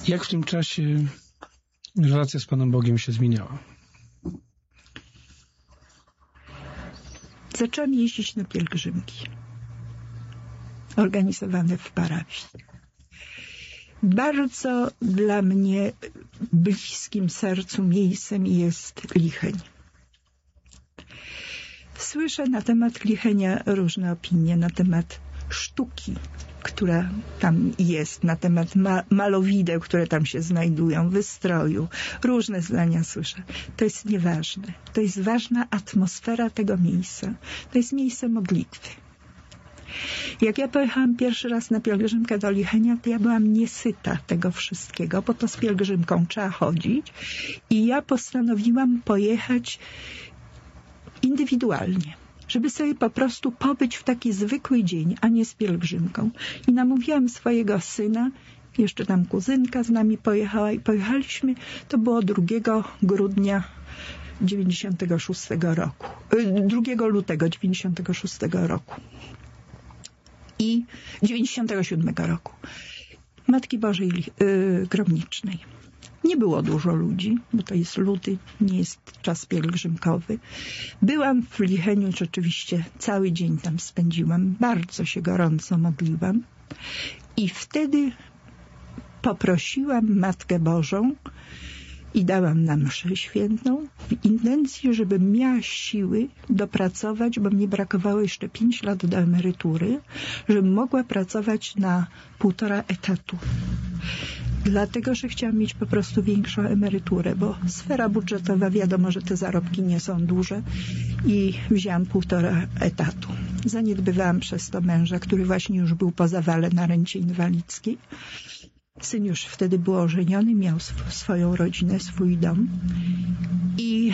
Jak w tym czasie relacja z Panem Bogiem się zmieniała? Zaczęłam jeździć na pielgrzymki organizowane w parafii. Bardzo dla mnie bliskim sercu miejscem jest Licheń. Słyszę na temat Lichenia różne opinie, na temat sztuki, która tam jest, na temat malowideł, które tam się znajdują, wystroju. Różne zdania słyszę. To jest nieważne. To jest ważna atmosfera tego miejsca. To jest miejsce modlitwy. Jak ja pojechałam pierwszy raz na pielgrzymkę do Lichenia, to ja byłam niesyta tego wszystkiego, bo to z pielgrzymką trzeba chodzić. I ja postanowiłam pojechać indywidualnie, żeby sobie po prostu pobyć w taki zwykły dzień, a nie z pielgrzymką. I namówiłam swojego syna, jeszcze tam kuzynka z nami pojechała i pojechaliśmy, to było 2 grudnia 96 roku. 2 lutego 96 roku. I 97 roku. Matki Bożej Gromnicznej. Nie było dużo ludzi, bo to jest luty, nie jest czas pielgrzymkowy. Byłam w Licheniu, rzeczywiście cały dzień tam spędziłam. Bardzo się gorąco modliłam. I wtedy poprosiłam Matkę Bożą i dałam na mszę świętą w intencji, żebym miała siły dopracować, bo mnie brakowało jeszcze 5 lat do emerytury, żebym mogła pracować na 1,5 etatu. Dlatego, że chciałam mieć po prostu większą emeryturę, bo sfera budżetowa, wiadomo, że te zarobki nie są duże i wzięłam 1,5 etatu. Zaniedbywałam przez to męża, który właśnie już był po zawale na rencie inwalidzkiej. Syn już wtedy był ożeniony, miał swoją rodzinę, swój dom i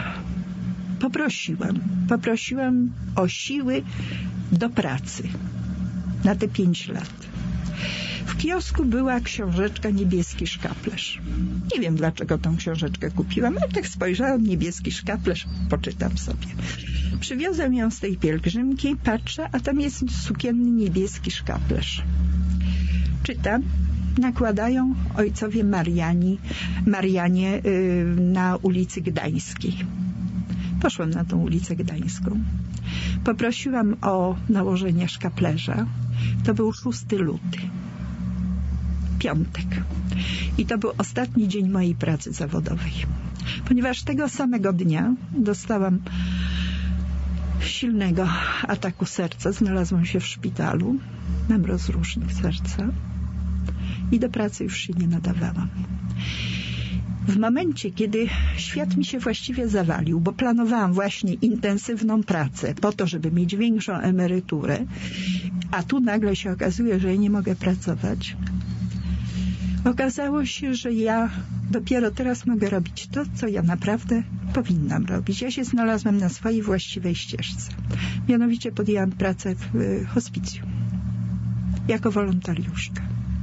poprosiłam o siły do pracy na te 5 lat. W kiosku była książeczka Niebieski Szkaplerz. Nie wiem, dlaczego tą książeczkę kupiłam, ale tak spojrzałam, Niebieski Szkaplerz, poczytam sobie. Przywiozłam ją z tej pielgrzymki, patrzę, a tam jest sukienny niebieski szkaplerz. Czytam, nakładają ojcowie Marianie na ulicy Gdańskiej. Poszłam na tą ulicę Gdańską. Poprosiłam o nałożenie szkaplerza. To był 6 luty. Piątek. I to był ostatni dzień mojej pracy zawodowej. Ponieważ tego samego dnia dostałam silnego ataku serca. Znalazłam się w szpitalu. Mam rozrusznik serca. I do pracy już się nie nadawałam. W momencie, kiedy świat mi się właściwie zawalił, bo planowałam właśnie intensywną pracę po to, żeby mieć większą emeryturę, a tu nagle się okazuje, że ja nie mogę pracować, okazało się, że ja dopiero teraz mogę robić to, co ja naprawdę powinnam robić. Ja się znalazłam na swojej właściwej ścieżce. Mianowicie podjęłam pracę w hospicjum jako wolontariuszka.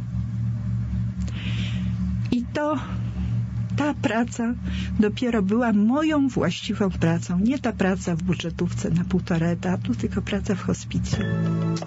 I ta praca dopiero była moją właściwą pracą. Nie ta praca w budżetówce na 1,5 etatu, tylko praca w hospicjum.